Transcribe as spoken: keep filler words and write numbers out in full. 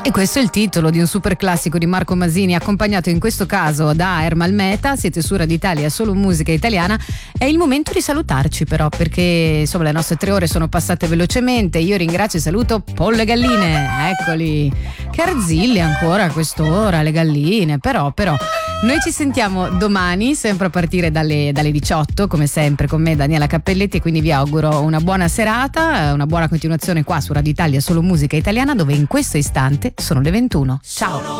E questo è il titolo di un super classico di Marco Masini, accompagnato in questo caso da Ermal Meta. Siete su Radio Italia, solo musica italiana. È il momento di salutarci però, perché insomma le nostre tre ore sono passate velocemente. Io ringrazio e saluto Pollo e Galline, eccoli, che arzilli ancora a quest'ora le galline, però però noi ci sentiamo domani sempre a partire dalle, dalle diciotto, come sempre con me Daniela Cappelletti, e quindi vi auguro una buona serata, una buona continuazione qua su Radio Italia, solo musica italiana, dove in questo istante sono le ventuno. Ciao!